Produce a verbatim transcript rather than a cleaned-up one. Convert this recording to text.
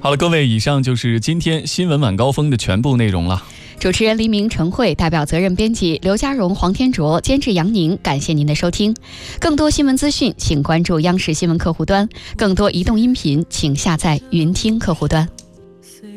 好了，各位，以上就是今天新闻晚高峰的全部内容了。 主持人黎明、陈慧，代表责任编辑刘家荣、黄天卓，监制杨宁，感谢您的收听。更多新闻资讯，请关注央视新闻客户端；更多移动音频，请下载云听客户端。